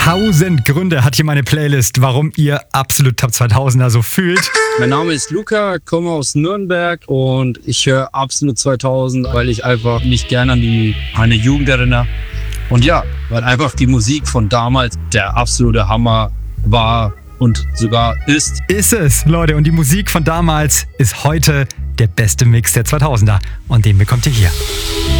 1000 Gründe hat hier meine Playlist, warum ihr absolut Top 2000er so fühlt. Mein Name ist Luca, komme aus Nürnberg und ich höre absolut 2000, weil ich einfach mich gerne an meine Jugend erinnere. Und ja, weil einfach die Musik von damals der absolute Hammer war und sogar ist. Ist es, Leute. Und die Musik von damals ist heute der beste Mix der 2000er. Und den bekommt ihr hier.